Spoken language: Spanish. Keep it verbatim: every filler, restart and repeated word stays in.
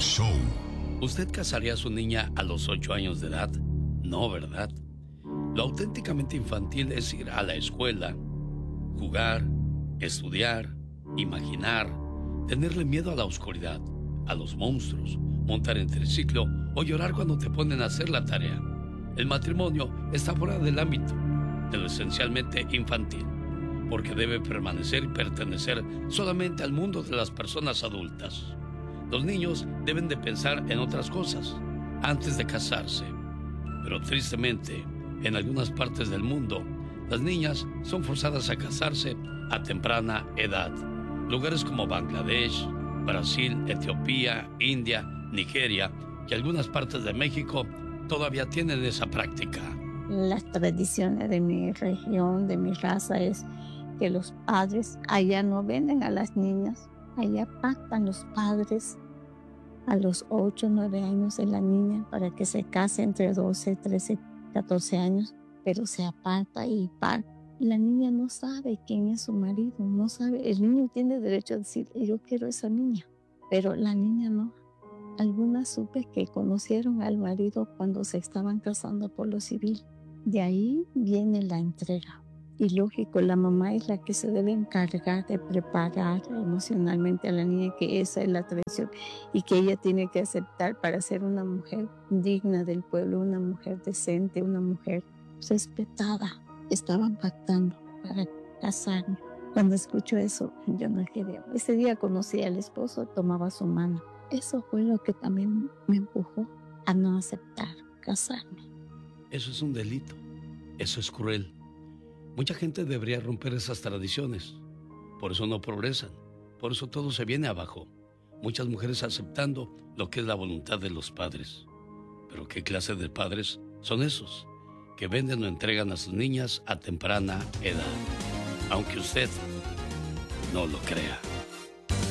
Show. ¿Usted casaría a su niña a los ocho años de edad? No, ¿verdad? Lo auténticamente infantil es ir a la escuela, jugar, estudiar, imaginar, tenerle miedo a la oscuridad, a los monstruos, montar en triciclo o llorar cuando te ponen a hacer la tarea. El matrimonio está fuera del ámbito de lo esencialmente infantil, porque debe permanecer y pertenecer solamente al mundo de las personas adultas. Los niños deben de pensar en otras cosas antes de casarse. Pero tristemente, en algunas partes del mundo, las niñas son forzadas a casarse a temprana edad. Lugares como Bangladesh, Brasil, Etiopía, India, Nigeria y algunas partes de México todavía tienen esa práctica. Las tradiciones de mi región, de mi raza, es que los padres allá no venden a las niñas, allá pactan los padres a los ocho, nueve años de la niña para que se case entre doce, trece, catorce años, pero se aparta y par. La niña no sabe quién es su marido, no sabe. El niño tiene derecho a decir, yo quiero esa niña, pero la niña no. Algunas supe que conocieron al marido cuando se estaban casando por lo civil. De ahí viene la entrega. Y lógico, la mamá es la que se debe encargar de preparar emocionalmente a la niña, que esa es la tradición y que ella tiene que aceptar para ser una mujer digna del pueblo, una mujer decente, una mujer respetada. Estaban pactando para casarme. Cuando escucho eso, yo no quería. Ese día conocí al esposo, tomaba su mano. Eso fue lo que también me empujó a no aceptar casarme. Eso es un delito. Eso es cruel. Mucha gente debería romper esas tradiciones. Por eso no progresan. Por eso todo se viene abajo. Muchas mujeres aceptando lo que es la voluntad de los padres. Pero ¿qué clase de padres son esos que venden o entregan a sus niñas a temprana edad? Aunque usted no lo crea.